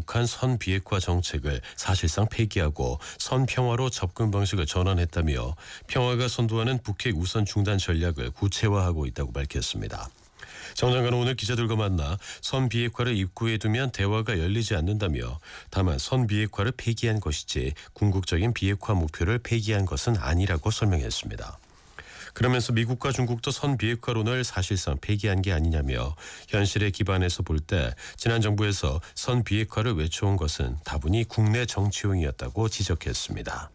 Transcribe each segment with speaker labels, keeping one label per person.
Speaker 1: 북한 선비핵화 정책을 사실상 폐기하고 선평화로 접근 방식을 전환했다며 평화가 선도하는 북핵 우선 중단 전략을 구체화하고 있다고 밝혔습니다. 정 장관은 오늘 기자들과 만나 선비핵화를 입구에 두면 대화가 열리지 않는다며 다만 선비핵화를 폐기한 것이지 궁극적인 비핵화 목표를 폐기한 것은 아니라고 설명했습니다. 그러면서 미국과 중국도 선비핵화론을 사실상 폐기한 게 아니냐며 현실에 기반해서 볼 때 지난 정부에서 선비핵화를 외쳐온 것은 다분히 국내 정치용이었다고 지적했습니다.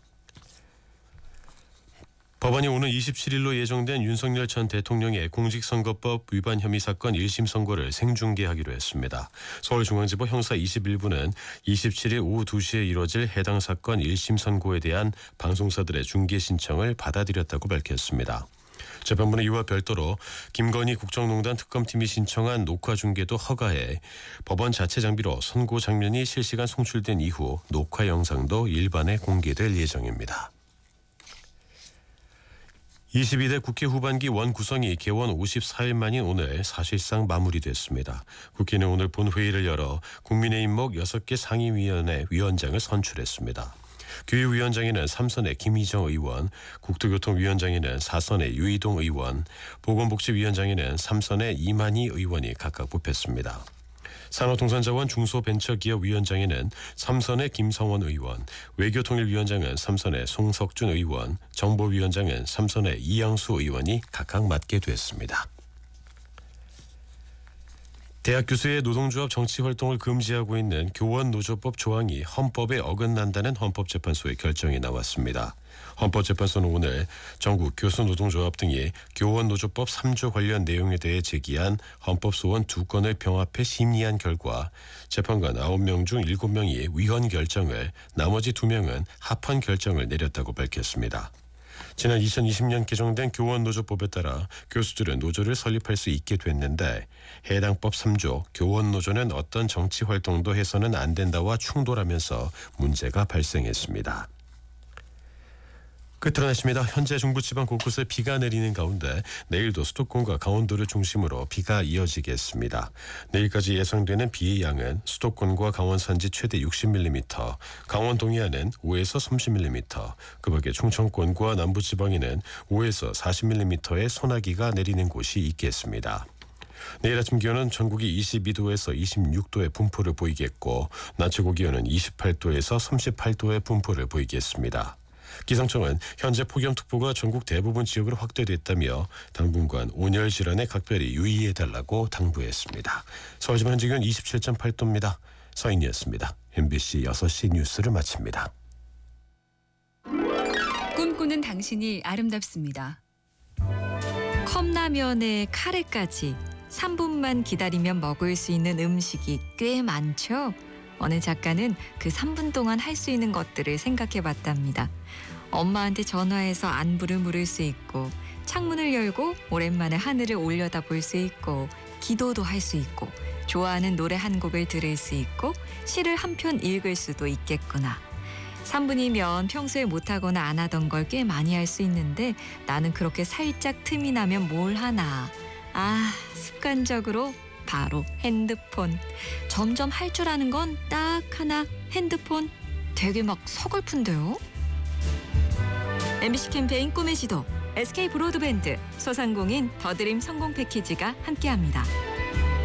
Speaker 1: 법원이 오는 27일로 예정된 윤석열 전 대통령의 공직선거법 위반 혐의 사건 1심 선고를 생중계하기로 했습니다. 서울중앙지법 형사 21부는 27일 오후 2시에 이뤄질 해당 사건 1심 선고에 대한 방송사들의 중계 신청을 받아들였다고 밝혔습니다. 재판부는 이와 별도로 김건희 국정농단 특검팀이 신청한 녹화 중계도 허가해 법원 자체 장비로 선고 장면이 실시간 송출된 이후 녹화 영상도 일반에 공개될 예정입니다. 22대 국회 후반기 원구성이 개원 54일 만인 오늘 사실상 마무리됐습니다. 국회는 오늘 본회의를 열어 국민의힘 목 6개 상임위원회 위원장을 선출했습니다. 교육위원장에는 3선의 김희정 의원, 국토교통위원장에는 4선의 유이동 의원, 보건복지위원장에는 3선의 이만희 의원이 각각 뽑혔습니다. 산업통상자원 중소벤처기업위원장에는 3선의 김성원 의원, 외교통일위원장은 3선의 송석준 의원, 정보위원장은 3선의 이양수 의원이 각각 맡게 됐습니다. 대학 교수의 노동조합 정치활동을 금지하고 있는 교원노조법 조항이 헌법에 어긋난다는 헌법재판소의 결정이 나왔습니다. 헌법재판소는 오늘 전국 교수노동조합 등이 교원노조법 3조 관련 내용에 대해 제기한 헌법소원 2건을 병합해 심리한 결과 재판관 9명 중 7명이 위헌 결정을, 나머지 2명은 합헌 결정을 내렸다고 밝혔습니다. 지난 2020년 개정된 교원노조법에 따라 교수들은 노조를 설립할 수 있게 됐는데 해당 법 3조 교원노조는 어떤 정치활동도 해서는 안 된다와 충돌하면서 문제가 발생했습니다. 끝으로 날씨입니다. 현재 중부지방 곳곳에 비가 내리는 가운데 내일도 수도권과 강원도를 중심으로 비가 이어지겠습니다. 내일까지 예상되는 비의 양은 수도권과 강원 산지 최대 60mm, 강원 동해안은 5에서 30mm, 그 밖에 충청권과 남부지방에는 5에서 40mm의 소나기가 내리는 곳이 있겠습니다. 내일 아침 기온은 전국이 22도에서 26도의 분포를 보이겠고 낮 최고 기온은 28도에서 38도의 분포를 보이겠습니다. 기상청은 현재 폭염특보가 전국 대부분 지역으로 확대됐다며 당분간 온열 질환에 각별히 유의해달라고 당부했습니다. 서울지방 현재 기온 27.8도입니다. 서인이었습니다. MBC 6시 뉴스를 마칩니다.
Speaker 2: 꿈꾸는 당신이 아름답습니다. 컵라면에 카레까지 3분만 기다리면 먹을 수 있는 음식이 꽤 많죠. 어느 작가는 그 3분 동안 할 수 있는 것들을 생각해봤답니다. 엄마한테 전화해서 안부를 물을 수 있고, 창문을 열고 오랜만에 하늘을 올려다볼 수 있고, 기도도 할 수 있고, 좋아하는 노래 한 곡을 들을 수 있고, 시를 한 편 읽을 수도 있겠구나. 3분이면 평소에 못하거나 안 하던 걸 꽤 많이 할 수 있는데 나는 그렇게 살짝 틈이 나면 뭘 하나. 습관적으로 바로 핸드폰. 점점 할 줄 아는 건 딱 하나, 핸드폰. 되게 막 서글픈데요. MBC 캠페인 꿈의 지도, SK 브로드밴드, 소상공인 더드림 성공 패키지가 함께합니다.